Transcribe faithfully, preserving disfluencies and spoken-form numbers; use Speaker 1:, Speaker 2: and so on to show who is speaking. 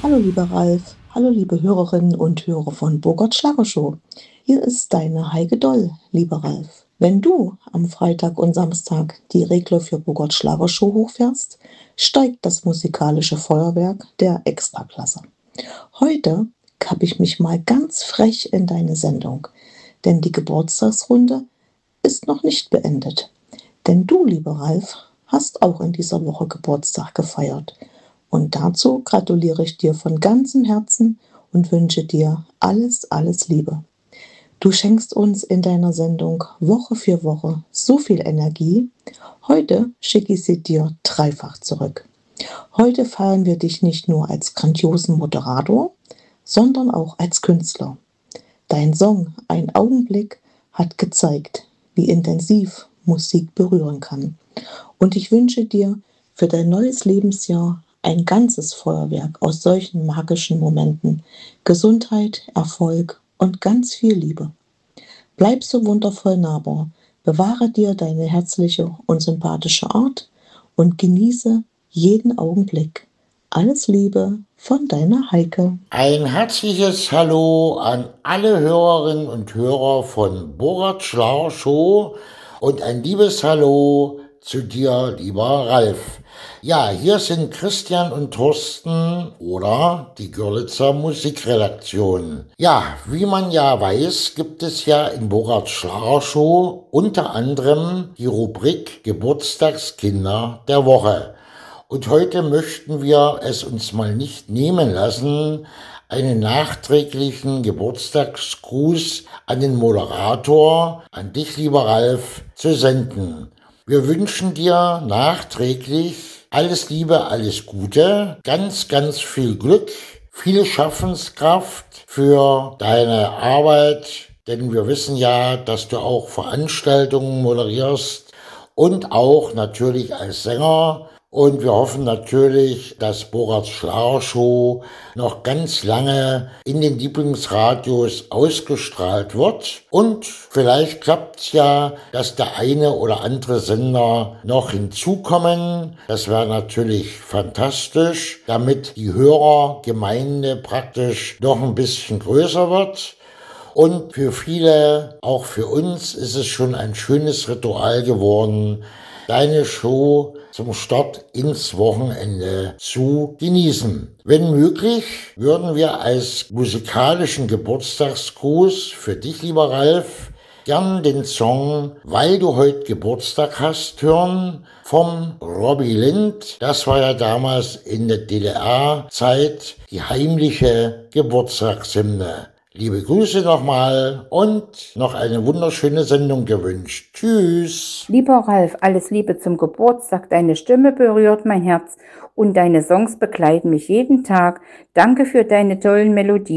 Speaker 1: Hallo lieber Ralf, hallo liebe Hörerinnen und Hörer von Burkhard Schlagershow. Hier ist deine Heike Doll, lieber Ralf. Wenn du am Freitag und Samstag die Regler für Burkhard Schlagershow hochfährst, steigt das musikalische Feuerwerk der Extraklasse. Heute kapp ich mich mal ganz frech in deine Sendung, denn die Geburtstagsrunde ist noch nicht beendet. Denn du, lieber Ralf, hast auch in dieser Woche Geburtstag gefeiert. Und dazu gratuliere ich dir von ganzem Herzen und wünsche dir alles, alles Liebe. Du schenkst uns in deiner Sendung Woche für Woche so viel Energie. Heute schicke ich sie dir dreifach zurück. Heute feiern wir dich nicht nur als grandiosen Moderator, sondern auch als Künstler. Dein Song Ein Augenblick hat gezeigt, wie intensiv Musik berühren kann. Und ich wünsche dir für dein neues Lebensjahr ein ganzes Feuerwerk aus solchen magischen Momenten, Gesundheit, Erfolg und ganz viel Liebe. Bleib so wundervoll nahbar, bewahre dir deine herzliche und sympathische Art und genieße jeden Augenblick. Alles Liebe von deiner Heike.
Speaker 2: Ein herzliches Hallo an alle Hörerinnen und Hörer von Burkhard Schlagershow und ein liebes Hallo zu dir, lieber Ralf. Ja, hier sind Christian und Thorsten oder die Görlitzer Musikredaktion. Ja, wie man ja weiß, gibt es ja in Burkhard Schlagershow unter anderem die Rubrik Geburtstagskinder der Woche. Und heute möchten wir es uns mal nicht nehmen lassen, einen nachträglichen Geburtstagsgruß an den Moderator, an dich, lieber Ralf, zu senden. Wir wünschen dir nachträglich alles Liebe, alles Gute, ganz, ganz viel Glück, viel Schaffenskraft für deine Arbeit, denn wir wissen ja, dass du auch Veranstaltungen moderierst und auch natürlich als Sänger. Und wir hoffen natürlich, dass Burkhards Schlagershow noch ganz lange in den Lieblingsradios ausgestrahlt wird. Und vielleicht klappt es ja, dass der eine oder andere Sender noch hinzukommen. Das wäre natürlich fantastisch, damit die Hörergemeinde praktisch noch ein bisschen größer wird. Und für viele, auch für uns, ist es schon ein schönes Ritual geworden, deine Show zum Start ins Wochenende zu genießen. Wenn möglich, würden wir als musikalischen Geburtstagsgruß für dich, lieber Ralf, gern den Song Weil du heute Geburtstag hast hören vom Robbie Lind. Das war ja damals in der D D R-Zeit die heimliche Geburtstagshymne. Liebe Grüße nochmal und noch eine wunderschöne Sendung gewünscht. Tschüss.
Speaker 3: Lieber Ralf, alles Liebe zum Geburtstag. Deine Stimme berührt mein Herz und deine Songs begleiten mich jeden Tag. Danke für deine tollen Melodien.